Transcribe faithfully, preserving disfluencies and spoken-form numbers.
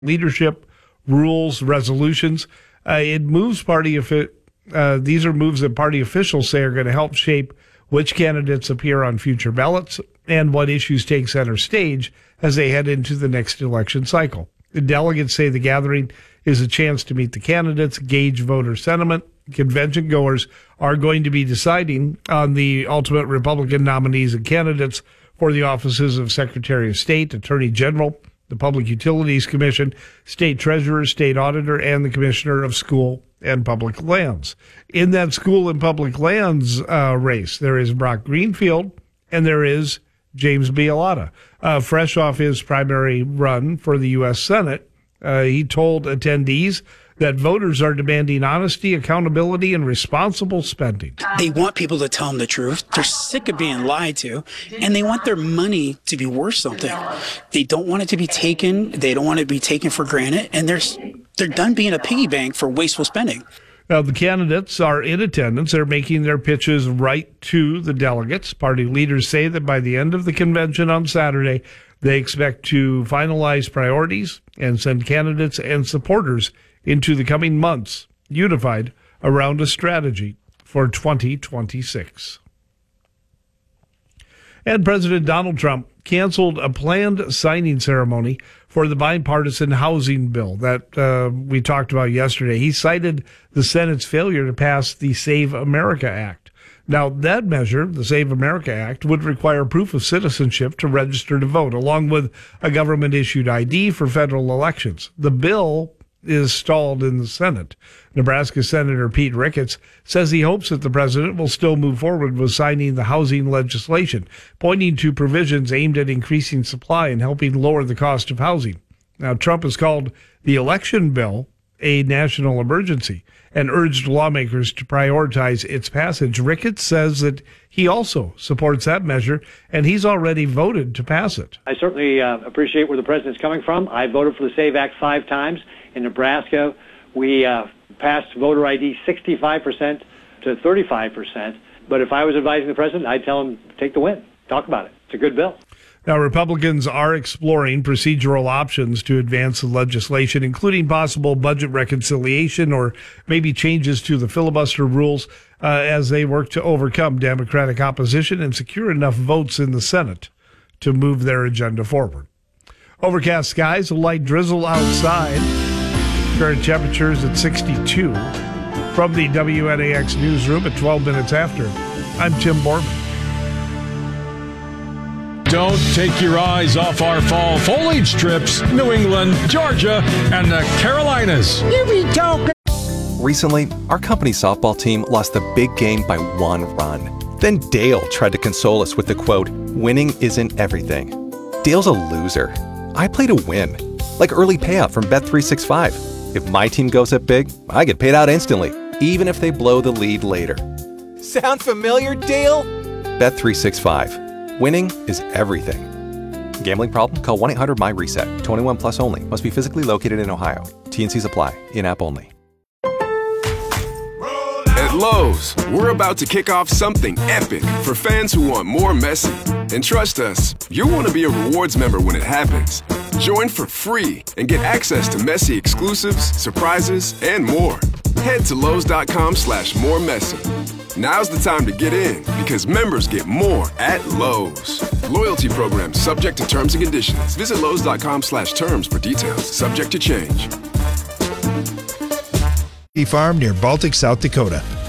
leadership, rules, resolutions. Uh, it moves party offi- uh, these are moves that party officials say are going to help shape which candidates appear on future ballots and what issues take center stage as they head into the next election cycle. The delegates say the gathering is a chance to meet the candidates, gauge voter sentiment. Convention goers are going to be deciding on the ultimate Republican nominees and candidates for the offices of Secretary of State, Attorney General, the Public Utilities Commission, State Treasurer, State Auditor, and the Commissioner of School and Public Lands. In that School and Public Lands uh, race, there is Brock Greenfield and there is James Bialotta. Uh, fresh off his primary run for the U S Senate, uh, he told attendees that voters are demanding honesty, accountability, and responsible spending. They want people to tell them the truth. They're sick of being lied to, and they want their money to be worth something. They don't want it to be taken. They don't want it to be taken for granted, and they're, they're done being a piggy bank for wasteful spending. Now, the candidates are in attendance. They're making their pitches right to the delegates. Party leaders say that by the end of the convention on Saturday, they expect to finalize priorities and send candidates and supporters into the coming months, unified around a strategy for twenty twenty-six. And President Donald Trump canceled a planned signing ceremony for the bipartisan housing bill that uh, we talked about yesterday. He cited the Senate's failure to pass the Save America Act. Now, that measure, the Save America Act, would require proof of citizenship to register to vote, along with a government-issued I D for federal elections. The bill is stalled in the Senate. Nebraska Senator Pete Ricketts says he hopes that the president will still move forward with signing the housing legislation, pointing to provisions aimed at increasing supply and helping lower the cost of housing. Now, Trump has called the election bill a national emergency and urged lawmakers to prioritize its passage. Ricketts says that he also supports that measure, and he's already voted to pass it. I certainly uh, appreciate where the president's coming from. I voted for the SAVE Act five times. In Nebraska, we uh, passed voter I D sixty-five percent to thirty-five percent. But if I was advising the president, I'd tell him, take the win. Talk about it. It's a good bill. Now, Republicans are exploring procedural options to advance the legislation, including possible budget reconciliation or maybe changes to the filibuster rules uh, as they work to overcome Democratic opposition and secure enough votes in the Senate to move their agenda forward. Overcast skies, a light drizzle outside. Current temperatures at sixty-two. From the W N A X newsroom at twelve minutes after, I'm Tim Borman. Don't take your eyes off our fall foliage trips, New England, Georgia, and the Carolinas. You be talking. Recently, our company softball team lost the big game by one run. Then Dale tried to console us with the quote, "Winning isn't everything." Dale's a loser. I play to win. Like early payout from Bet three sixty-five. If my team goes up big, I get paid out instantly, even if they blow the lead later. Sound familiar, Dale? Bet three sixty-five. Winning is everything. Gambling problem? Call one eight hundred M Y reset. twenty-one plus only. Must be physically located in Ohio. T and Cs apply. In-app only. At Lowe's, we're about to kick off something epic for fans who want more Messi. And trust us, you'll want to be a rewards member when it happens. Join for free and get access to Messi exclusives, surprises, and more. Head to Lowe's.com slash more Messi. Now's the time to get in because members get more at Lowe's. Loyalty program subject to terms and conditions. Visit Lowe's.com slash terms for details. Subject to change. Farm near Baltic, South Dakota.